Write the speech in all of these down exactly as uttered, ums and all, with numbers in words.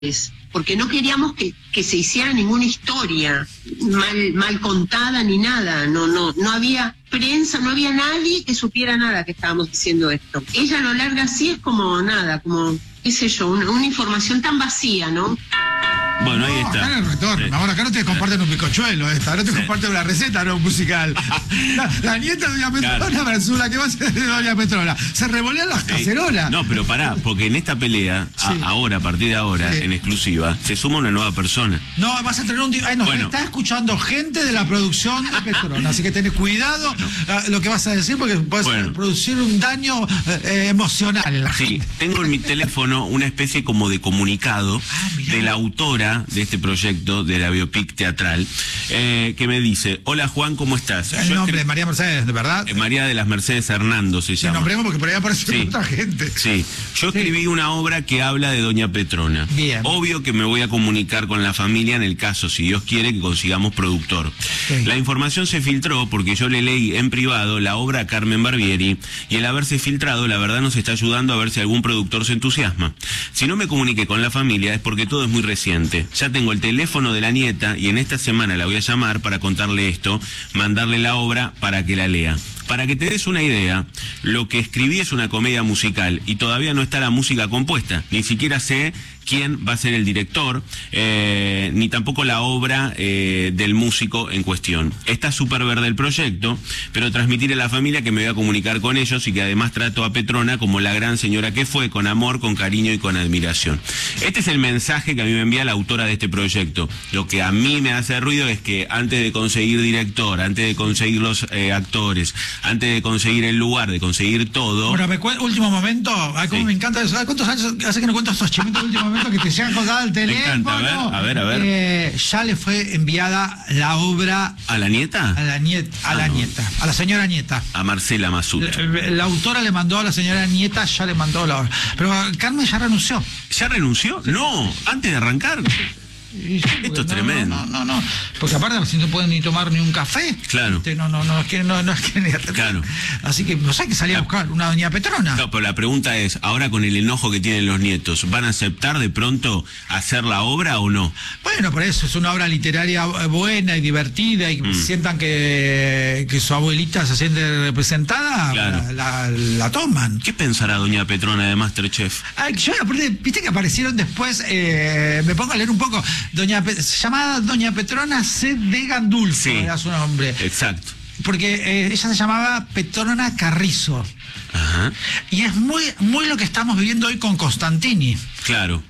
porque no queríamos que, que se hiciera ninguna historia mal, mal contada ni nada, no, no, no había prensa, no había nadie que supiera nada que estábamos haciendo esto. Ella lo larga así, es como nada, como, qué sé yo, una, una información tan vacía, ¿no? Bueno, ahí no, está. acá en el retorno. Sí. Ahora acá no te comparten un bizcochuelo esta, no te Sí. comparten una receta, no musical. La, la nieta de Doña Petrona Claro. versus la que va a ser de Doña Petrona. Se revolean las Sí. cacerolas. No, pero pará, porque en esta pelea, a- Sí. ahora, a partir de ahora, Sí. en exclusiva, se suma una nueva persona. No, vas a tener un... Ay, no, Bueno. está escuchando gente de la producción de Petrona, así que tenés cuidado ah, lo que vas a decir porque puedes Bueno. producir un daño eh, emocional en la Sí, gente. tengo en mi teléfono una especie como de comunicado Ah, mirá. de la autora de este proyecto, de la biopic teatral, eh, que me dice: hola Juan, ¿cómo estás? El Yo nombre de escri- María Mercedes, ¿de verdad? eh, María de las Mercedes Hernando se Sí, llama. nombremos porque por ahí aparece Sí. otra gente. Sí, yo Sí. escribí una obra que habla de Doña Petrona. Bien. Obvio que me voy a comunicar con la familia en el caso, si Dios quiere, que consigamos productor. Sí. La información se filtró porque yo le leí en privado la obra a Carmen Barbieri y el haberse filtrado, la verdad, nos está ayudando a ver si algún productor se entusiasma. Si no me comuniqué con la familia es porque todo es muy reciente. Ya tengo el teléfono de la nieta y en esta semana la voy a llamar para contarle esto, mandarle la obra para que la lea. Para que te des una idea, lo que escribí es una comedia musical y todavía no está la música compuesta. Ni siquiera sé quién va a ser el director, eh, ni tampoco la obra eh, del músico en cuestión. Está súper verde el proyecto, pero transmitir a la familia que me voy a comunicar con ellos y que además trato a Petrona como la gran señora que fue, con amor, con cariño y con admiración. Este es el mensaje que a mí me envía la autora de este proyecto. Lo que a mí me hace ruido es que antes de conseguir director, antes de conseguir los eh, actores, antes de conseguir el lugar, de conseguir todo... Bueno, me cuen- último momento, ay, cómo Sí. me encanta eso. Ay, ¿cuántos años hace que no cuento estos chimitos de último momento que te llegan colgada al teléfono? encanta, a ver, a ver, a ver. Eh, ya le fue enviada la obra ¿A la nieta? a la nieta, a la Ah, no. nieta, a la señora nieta. A Marcela Masut. La, la autora le mandó a la señora nieta, ya le mandó la obra. Pero Carmen ya renunció. ¿Ya renunció? No, antes de arrancar. Y sí, porque Esto es no, tremendo. No, no, no, porque aparte si no pueden ni tomar ni un café. Claro. este, No, no, no, no quieren, no, no quieren ni atender. Claro. Así que no sé que salía a buscar una doña Petrona. No, pero la pregunta es, ahora con el enojo que tienen los nietos, ¿van a aceptar de pronto hacer la obra o no? Bueno, por eso es una obra literaria buena y divertida y que Mm. sientan que, que su abuelita se siente representada, Claro. la, la- la toman. ¿Qué pensará doña Petrona de Masterchef? Ay, yo, aparte, viste que aparecieron después, eh, me pongo a leer un poco, doña Pe- se llamaba Doña Petrona C. de Gandulfo, Sí. era su nombre, Exacto. porque eh, ella se llamaba Petrona Carrizo, Ajá. y es muy, muy lo que estamos viviendo hoy con Constantini. Claro.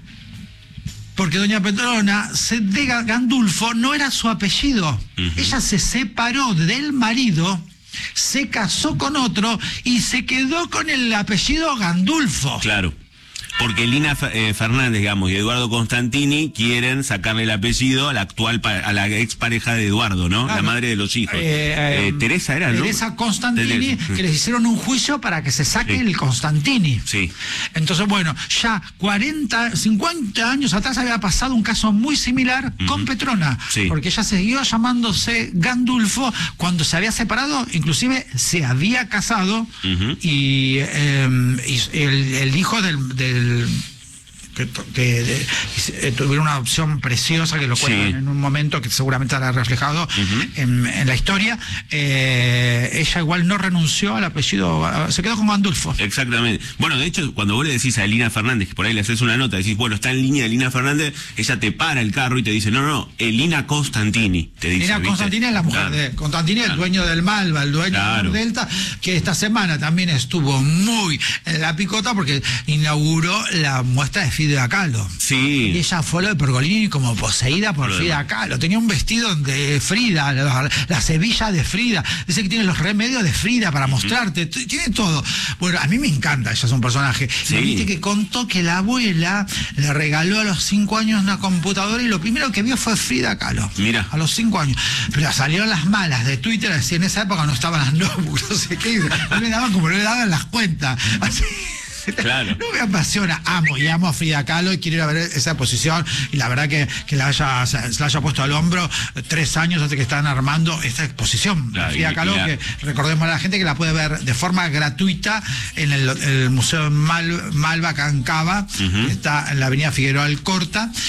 Porque doña Petrona C. de Ga- Gandulfo no era su apellido. Ujú. Ella se separó del marido, se casó con otro y se quedó con el apellido Gandulfo. Claro. Porque Lina Fe- eh, Fernández, digamos, y Eduardo Constantini quieren sacarle el apellido a la actual, pa- a la expareja de Eduardo, ¿no? Claro. La madre de los hijos. Eh, eh, Eh, Teresa era, ¿no? Teresa Constantini, Teresa. que les hicieron un juicio para que se saque Sí. el Constantini. Sí. Entonces, bueno, ya cuarenta, cincuenta años atrás había pasado un caso muy similar con Petrona, Sí. porque ella siguió llamándose Gandulfo cuando se había separado, inclusive se había casado, Ujú. y, eh, y el, el hijo del... del que, to- que de- eh, tuvieron una adopción preciosa que lo Sí. cuentan en un momento que seguramente hará reflejado Ujú. en, en la historia. Eh, ella igual no renunció al apellido, a- se quedó con Gandulfo. Exactamente. Bueno, de hecho, cuando vos le decís a Elina Fernández, que por ahí le haces una nota, decís, bueno, está en línea Elina Fernández, ella te para el carro y te dice, no, no, no, Elina Constantini, te dice. Elina ¿viste? Constantini es la mujer Claro. de Constantini, el Claro. dueño del Malva, el dueño Claro. del Delta, que esta semana también estuvo muy en la picota porque inauguró la muestra de Frida Kahlo. Y Sí. ella fue lo de Pergolini como poseída por Lo Frida demás. Kahlo. Tenía un vestido de Frida, la, la sevilla de Frida. Dice que tiene los remedios de Frida para mostrarte. T- Tiene todo. Bueno, a mí me encanta, ella es un personaje. Sí. Y viste que contó que la abuela le regaló a los cinco años una computadora y lo primero que vio fue Frida Kahlo. Mira. A los cinco años. Pero salieron las malas de Twitter, así en esa época no estaban las notebooks, no sé qué. No le daban como no le daban las cuentas. Así. Claro. No me apasiona, amo y amo a Frida Kahlo y quiero ir a ver esa exposición y la verdad que, que la haya, se la haya puesto al hombro tres años antes que están armando esta exposición. Claro, Frida y, Kahlo, y la... que recordemos a la gente que la puede ver de forma gratuita en el, el Museo Mal, Malva Cancaba, uh-huh. que está en la avenida Figueroa Alcorta.